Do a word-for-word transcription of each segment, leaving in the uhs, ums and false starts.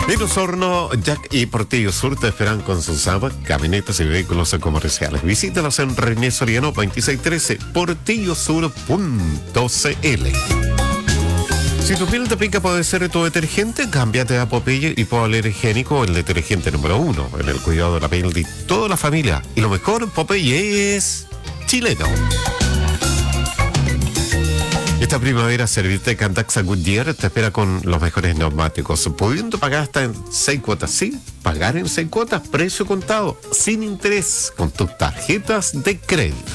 En Osorno, Jack y Portillo Sur te esperan con sus aguas, camionetas y vehículos comerciales. Visítalos en René Soriano veintiséis trece, portillo sur punto c l. Si tu piel te pica, puede ser tu detergente. Cámbiate a Popeye hipoalergénico, el detergente número uno en el cuidado de la piel de toda la familia. Y lo mejor, Popeye es chileno. Esta primavera, Servitec Cantaxa Goodyear te espera con los mejores neumáticos, pudiendo pagar hasta en seis cuotas. Sí, pagar en seis cuotas, precio contado, sin interés, con tus tarjetas de crédito.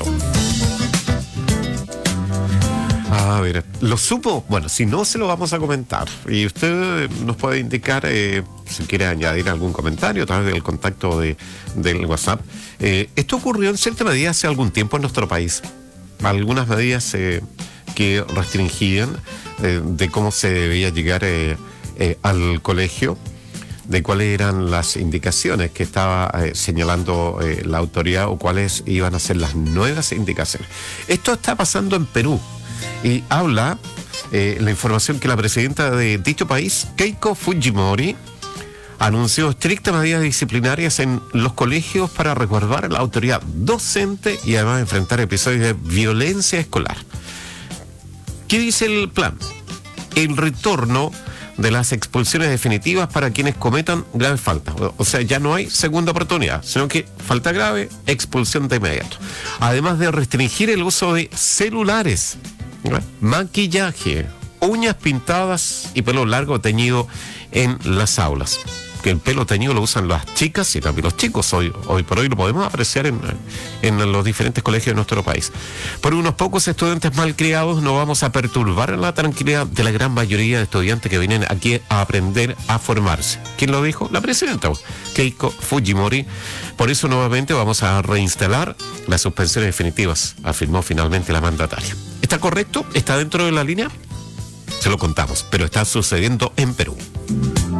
A ver, ¿lo supo? Bueno, si no, se lo vamos a comentar. Y usted nos puede indicar, eh, si quiere añadir algún comentario a través del contacto de, del WhatsApp. Eh, esto ocurrió en cierta medida hace algún tiempo en nuestro país. Algunas medidas eh, que restringían eh, de cómo se debía llegar eh, eh, al colegio, de cuáles eran las indicaciones que estaba eh, señalando eh, la autoridad o cuáles iban a ser las nuevas indicaciones. Esto está pasando en Perú. Y habla eh, la información que la presidenta de dicho país, Keiko Fujimori, anunció estrictas medidas disciplinarias en los colegios para resguardar la autoridad docente y además enfrentar episodios de violencia escolar. ¿Qué dice el plan? El retorno de las expulsiones definitivas para quienes cometan graves faltas. O sea, ya no hay segunda oportunidad, sino que falta grave, expulsión de inmediato. Además de restringir el uso de celulares, maquillaje, uñas pintadas y pelo largo teñido en las aulas. Que el pelo teñido lo usan las chicas y también los chicos. Hoy, hoy por hoy lo podemos apreciar en, en los diferentes colegios de nuestro país. Por unos pocos estudiantes malcriados no vamos a perturbar la tranquilidad de la gran mayoría de estudiantes que vienen aquí a aprender a formarse. ¿Quién lo dijo? La presidenta Keiko Fujimori. Por eso nuevamente vamos a reinstalar las suspensiones definitivas, afirmó finalmente la mandataria. ¿Está correcto? ¿Está dentro de la línea? Se lo contamos, pero está sucediendo en Perú.